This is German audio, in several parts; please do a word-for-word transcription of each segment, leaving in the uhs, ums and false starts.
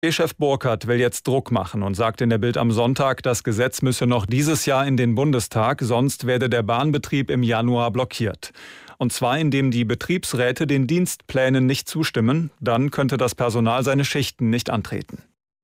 Chef Burkhardt will jetzt Druck machen und sagt in der Bild am Sonntag, das Gesetz müsse noch dieses Jahr in den Bundestag, sonst werde der Bahnbetrieb im Januar blockiert. Und zwar indem die Betriebsräte den Dienstplänen nicht zustimmen, dann könnte das Personal seine Schichten nicht antreten.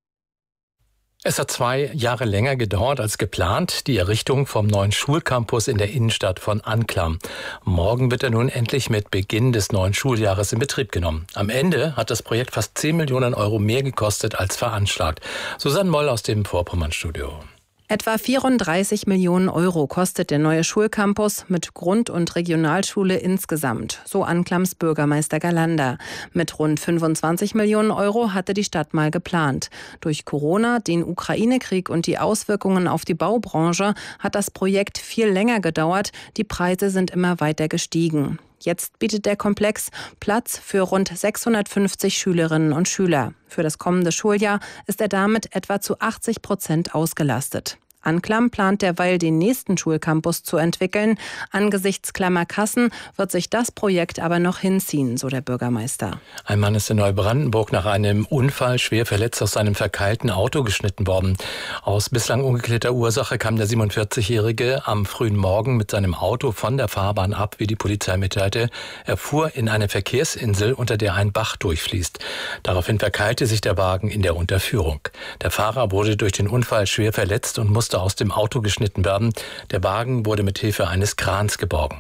Es hat zwei Jahre länger gedauert als geplant, die Errichtung vom neuen Schulcampus in der Innenstadt von Anklam. Morgen wird er nun endlich mit Beginn des neuen Schuljahres in Betrieb genommen. Am Ende hat das Projekt fast zehn Millionen Euro mehr gekostet als veranschlagt. Susanne Moll aus dem Vorpommern-Studio. Etwa vierunddreißig Millionen Euro kostet der neue Schulcampus mit Grund- und Regionalschule insgesamt, so Anklams Bürgermeister Galander. Mit rund fünfundzwanzig Millionen Euro hatte die Stadt mal geplant. Durch Corona, den Ukraine-Krieg und die Auswirkungen auf die Baubranche hat das Projekt viel länger gedauert. Die Preise sind immer weiter gestiegen. Jetzt bietet der Komplex Platz für rund sechshundertfünfzig Schülerinnen und Schüler. Für das kommende Schuljahr ist er damit etwa zu achtzig Prozent ausgelastet. Anklam plant derweil, den nächsten Schulcampus zu entwickeln. Angesichts klammer Kassen wird sich das Projekt aber noch hinziehen, so der Bürgermeister. Ein Mann ist in Neubrandenburg nach einem Unfall schwer verletzt aus seinem verkeilten Auto geschnitten worden. Aus bislang ungeklärter Ursache kam der siebenundvierzigjährige am frühen Morgen mit seinem Auto von der Fahrbahn ab, wie die Polizei mitteilte. Er fuhr in eine Verkehrsinsel, unter der ein Bach durchfließt. Daraufhin verkeilte sich der Wagen in der Unterführung. Der Fahrer wurde durch den Unfall schwer verletzt und musste aus dem Auto geschnitten werden. Der Wagen wurde mit Hilfe eines Krans geborgen.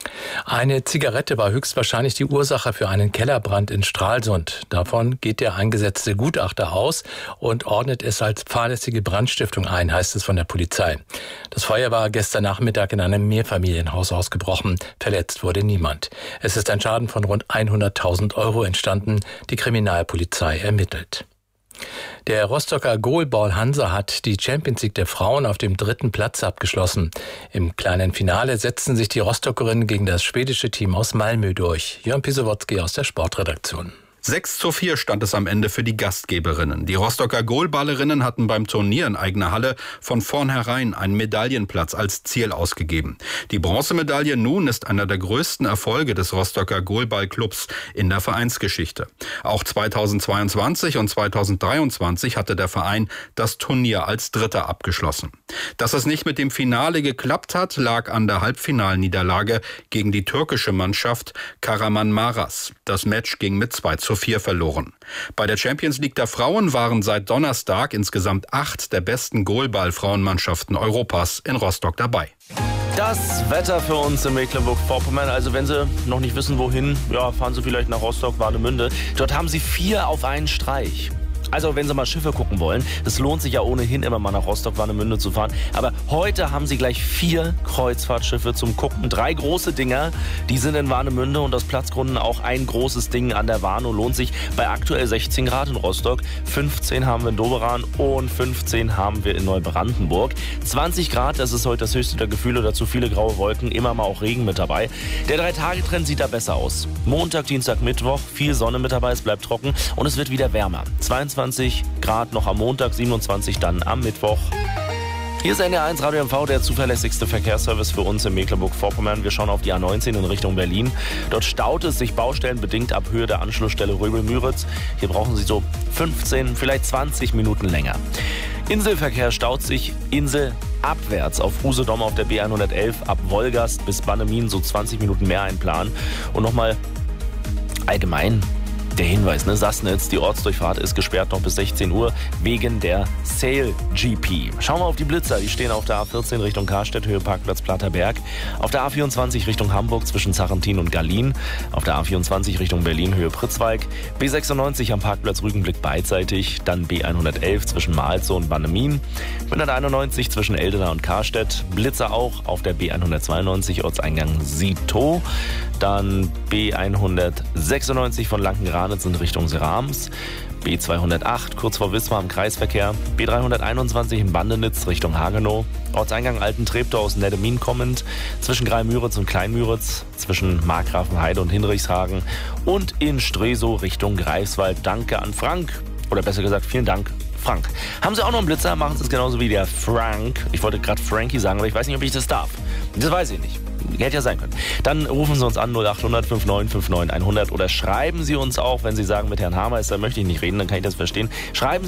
Eine Zigarette war höchstwahrscheinlich die Ursache für einen Kellerbrand in Stralsund. Davon geht der eingesetzte Gutachter aus und ordnet es als fahrlässige Brandstiftung ein, heißt es von der Polizei. Das Feuer war gestern Nachmittag in einem Mehrfamilienhaus ausgebrochen. Verletzt wurde niemand. Es ist ein Schaden von rund hunderttausend Euro entstanden. Die Kriminalpolizei ermittelt. Der Rostocker Goalball Hansa hat die Champions League der Frauen auf dem dritten Platz abgeschlossen. Im kleinen Finale setzten sich die Rostockerinnen gegen das schwedische Team aus Malmö durch. Jörn Pisowotzki aus der Sportredaktion. sechs zu vier stand es am Ende für die Gastgeberinnen. Die Rostocker Goalballerinnen hatten beim Turnier in eigener Halle von vornherein einen Medaillenplatz als Ziel ausgegeben. Die Bronzemedaille nun ist einer der größten Erfolge des Rostocker Goalballclubs in der Vereinsgeschichte. Auch zweitausendzweiundzwanzig und zweitausenddreiundzwanzig hatte der Verein das Turnier als Dritter abgeschlossen. Dass es nicht mit dem Finale geklappt hat, lag an der Halbfinalniederlage gegen die türkische Mannschaft Kahramanmaraş. Das Match ging mit zwei zu vier verloren. Bei der Champions League der Frauen waren seit Donnerstag insgesamt acht der besten Goalball-Frauenmannschaften Europas in Rostock dabei. Das Wetter für uns in Mecklenburg-Vorpommern. Also wenn Sie noch nicht wissen, wohin, ja, fahren Sie vielleicht nach Rostock-Warnemünde. Dort haben Sie vier auf einen Streich. Also wenn Sie mal Schiffe gucken wollen, es lohnt sich ja ohnehin immer mal nach Rostock-Warnemünde zu fahren. Aber heute haben Sie gleich vier Kreuzfahrtschiffe zum Gucken. Drei große Dinger, die sind in Warnemünde und aus Platzgründen auch ein großes Ding an der Warnow. Lohnt sich bei aktuell sechzehn Grad in Rostock, fünfzehn haben wir in Doberan und fünfzehn haben wir in Neubrandenburg. zwanzig Grad, das ist heute das höchste der Gefühle, dazu viele graue Wolken, immer mal auch Regen mit dabei. Der Drei-Tage-Trend sieht da besser aus. Montag, Dienstag, Mittwoch, viel Sonne mit dabei, es bleibt trocken und es wird wieder wärmer. zweiundzwanzig Grad noch am Montag, siebenundzwanzig dann am Mittwoch. Hier ist N R eins Radio M V, der zuverlässigste Verkehrsservice für uns in Mecklenburg-Vorpommern. Wir schauen auf die A neunzehn in Richtung Berlin. Dort staut es sich baustellenbedingt ab Höhe der Anschlussstelle Röbel-Müritz. Hier brauchen Sie so fünfzehn, vielleicht zwanzig Minuten länger. Inselverkehr staut sich inselabwärts auf Usedom auf der B hundertelf ab Wolgast bis Bannemin, so zwanzig Minuten mehr einplanen. Und nochmal allgemein der Hinweis, ne, Sassnitz, die Ortsdurchfahrt ist gesperrt noch bis sechzehn Uhr wegen der Sail G P. Schauen wir auf die Blitzer, die stehen auf der A vierzehn Richtung Karstedt, Höhe Parkplatz Platterberg. Auf der A vierundzwanzig Richtung Hamburg zwischen Zarentin und Gallien. Auf der A vierundzwanzig Richtung Berlin, Höhe Pritzwalk. B sechsundneunzig am Parkplatz Rügenblick beidseitig. Dann B hundertelf zwischen Malzow und Bannemin. hunderteinundneunzig zwischen Eldena und Karstedt. Blitzer auch auf der B hundertzweiundneunzig Ortseingang Sito. Dann B hundertsechsundneunzig von Lankenranitz in Richtung Serams. B zweihundertacht kurz vor Wismar im Kreisverkehr. B dreihunderteinundzwanzig in Bandenitz Richtung Hagenow. Ortseingang Alten-Treptow aus Neddemin kommend. Zwischen Greimüritz und Kleinmüritz. Zwischen Markgrafenheide und Hinrichshagen. Und in Stresow Richtung Greifswald. Danke an Frank. Oder besser gesagt, vielen Dank, Frank. Haben Sie auch noch einen Blitzer? Machen Sie es genauso wie der Frank. Ich wollte gerade Frankie sagen, aber ich weiß nicht, ob ich das darf. Das weiß ich nicht. hätte ja sein können. Dann rufen Sie uns an null acht hundert neunundfünfzig neunundfünfzig hundert oder schreiben Sie uns auch, wenn Sie sagen, mit Herrn Hameister möchte ich nicht reden, dann kann ich das verstehen. Schreiben Sie